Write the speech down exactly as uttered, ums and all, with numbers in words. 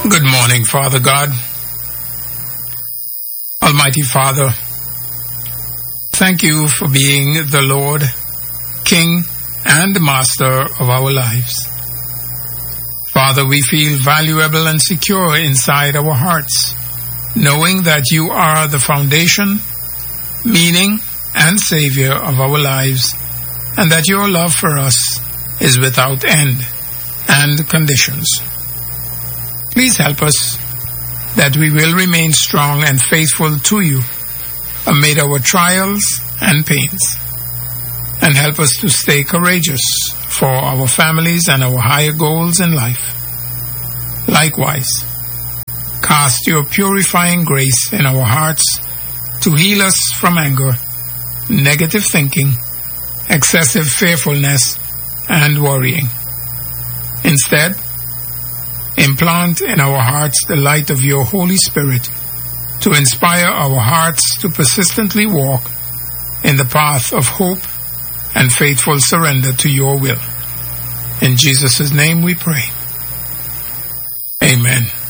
Good morning, Father God. Almighty Father, thank you for being the Lord, King, and Master of our lives. Father, we feel valuable and secure inside our hearts, knowing that you are the foundation, meaning, and Savior of our lives, and that your love for us is without end and conditions. Please help us that we will remain strong and faithful to you amid our trials and pains, and help us to stay courageous for our families and our higher goals in life. Likewise, cast your purifying grace in our hearts to heal us from anger, negative thinking, excessive fearfulness, and worrying. Instead, implant in our hearts the light of your Holy Spirit to inspire our hearts to persistently walk in the path of hope and faithful surrender to your will. In Jesus' name we pray. Amen.